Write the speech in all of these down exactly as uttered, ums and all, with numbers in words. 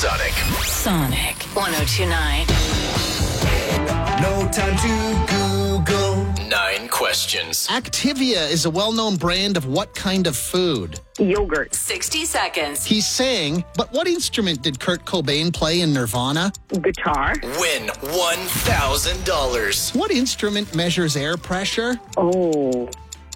Sonic. Sonic one oh two point nine. No time to Google. Nine questions. Activia is a well-known brand of what kind of food? Yogurt. sixty seconds. He's saying, but what instrument did Kurt Cobain play in Nirvana? Guitar. Win one thousand dollars. What instrument measures air pressure? Oh.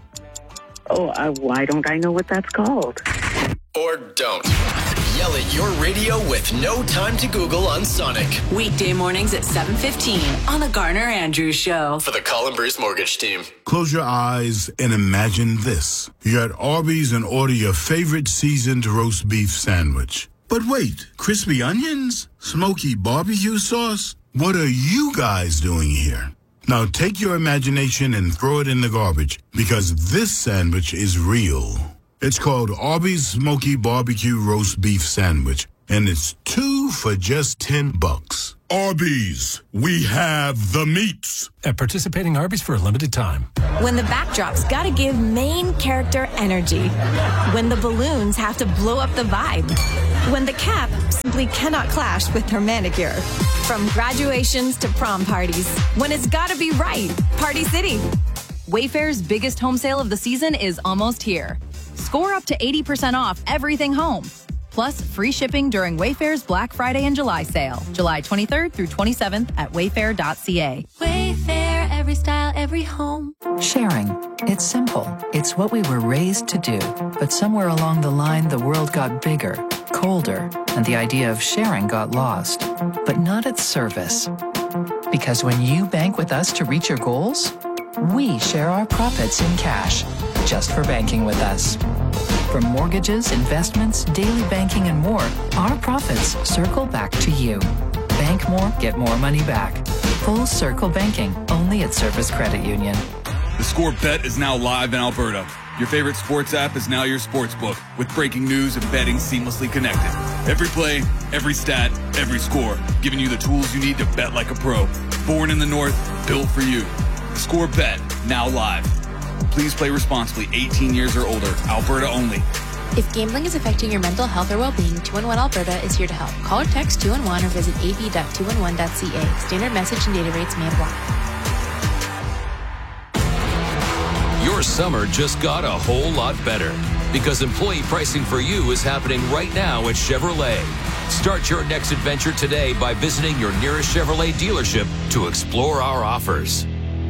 Oh, uh, why don't I know what that's called? Or don't. Yell at your radio with No Time to Google on Sonic. Weekday mornings at seven fifteen on the Garner Andrews Show. For the Colin Bruce Mortgage Team. Close your eyes and imagine this. You're at Arby's and order your favorite seasoned roast beef sandwich. But wait, crispy onions? Smoky barbecue sauce? What are you guys doing here? Now take your imagination and throw it in the garbage, because this sandwich is real. It's called Arby's Smoky Barbecue Roast Beef Sandwich, and it's two for just ten bucks. Arby's, we have the meats. At participating Arby's for a limited time. When the backdrop's gotta give main character energy. When the balloons have to blow up the vibe. When the cap simply cannot clash with her manicure. From graduations to prom parties. When it's gotta be right. Party City. Wayfair's biggest home sale of the season is almost here. Score up to eighty percent off everything home. Plus, free shipping during Wayfair's Black Friday and July sale. July twenty-third through twenty-seventh at wayfair dot c a. Wayfair, every style, every home. Sharing. It's simple. It's what we were raised to do. But somewhere along the line, the world got bigger, colder, and the idea of sharing got lost. But not at Service. Because when you bank with us to reach your goals, we share our profits in cash, just for banking with us. From mortgages, investments, daily banking, and more, our profits circle back to you. Bank more, get more money back. Full Circle Banking, only at Service Credit Union. The Score Bet is now live in Alberta. Your favorite sports app is now your sports book, with breaking news and betting seamlessly connected. Every play, every stat, every score, giving you the tools you need to bet like a pro. Born in the North, built for you. Score Bet, now live. Please play responsibly, eighteen years or older, Alberta only. If gambling is affecting your mental health or well-being, two one one Alberta is here to help. Call or text two one one or visit a b dot two one one dot c a. Standard message and data rates may apply. Your summer just got a whole lot better because employee pricing for you is happening right now at Chevrolet. Start your next adventure today by visiting your nearest Chevrolet dealership to explore our offers.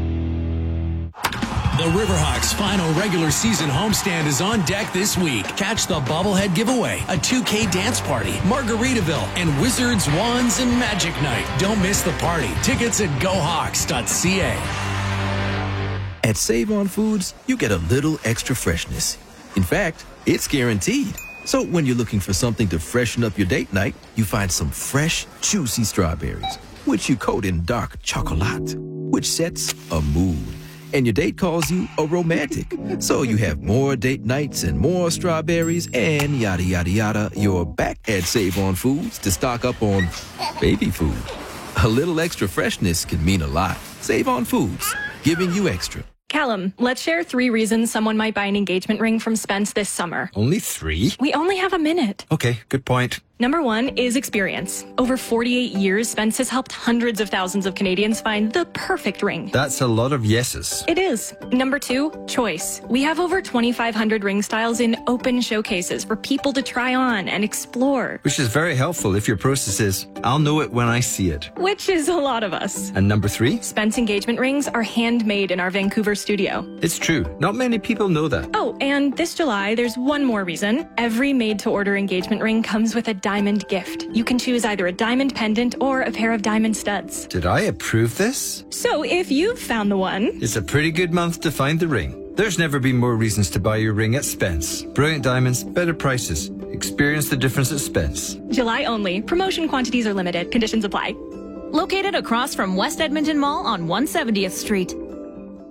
The Riverhawks' final regular season homestand is on deck this week. Catch the bobblehead giveaway, a two K dance party, Margaritaville, and Wizards, Wands, and Magic Night. Don't miss the party. Tickets at go hawks dot c a. At Save On Foods, you get a little extra freshness. In fact, it's guaranteed. So when you're looking for something to freshen up your date night, you find some fresh, juicy strawberries, which you coat in dark chocolate, which sets a mood. And your date calls you a romantic. So you have more date nights and more strawberries and yada, yada, yada. You're back at Save On Foods to stock up on baby food. A little extra freshness can mean a lot. Save On Foods, giving you extra. Callum, let's share three reasons someone might buy an engagement ring from Spence this summer. Only three? We only have a minute. Okay, good point. Number one is experience. Over forty-eight years, Spence has helped hundreds of thousands of Canadians find the perfect ring. That's a lot of yeses. It is. Number two, choice. We have over twenty-five hundred ring styles in open showcases for people to try on and explore. Which is very helpful if your process is, I'll know it when I see it. Which is a lot of us. And number three? Spence engagement rings are handmade in our Vancouver studio. It's true. Not many people know that. Oh, and this July, there's one more reason. Every made-to-order engagement ring comes with a diamond gift. You can choose either a diamond pendant or a pair of diamond studs. Did I approve this? So if you've found the one... It's a pretty good month to find the ring. There's never been more reasons to buy your ring at Spence. Brilliant diamonds, better prices. Experience the difference at Spence. July only. Promotion quantities are limited. Conditions apply. Located across from West Edmonton Mall on one hundred seventieth Street.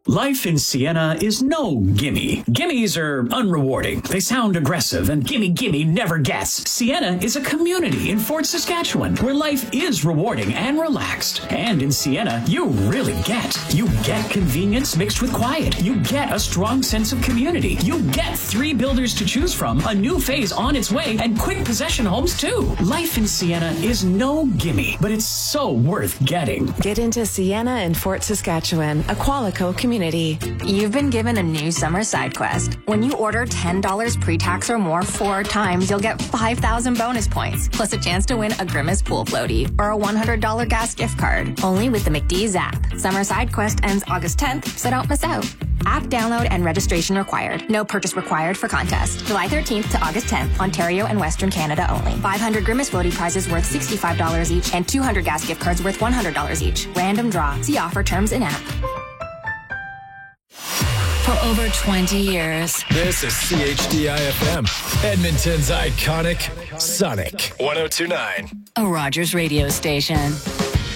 Life in Siena is no gimme. Gimmies are unrewarding. They sound aggressive, and gimme gimme never gets. Siena is a community in Fort Saskatchewan where life is rewarding and relaxed. And in Siena, you really get. You get convenience mixed with quiet. You get a strong sense of community. You get three builders to choose from, a new phase on its way, and quick possession homes too. Life in Siena is no gimme, but it's so worth getting. Get into Siena and Fort Saskatchewan, a Qualico community. You've been given a new summer side quest. When you order ten dollars pre-tax or more four times, you'll get five thousand bonus points, plus a chance to win a Grimace pool floaty or a one hundred dollars gas gift card. Only with the McDee's app. Summer side quest ends August tenth, so don't miss out. App download and registration required. No purchase required for contest. July thirteenth to August tenth, Ontario and Western Canada only. five hundred Grimace floaty prizes worth sixty-five dollars each and two hundred gas gift cards worth one hundred dollars each. Random draw. See offer terms in app. For over twenty years. This is C H D I F M, Edmonton's iconic Sonic one oh two point nine. A Rogers radio station.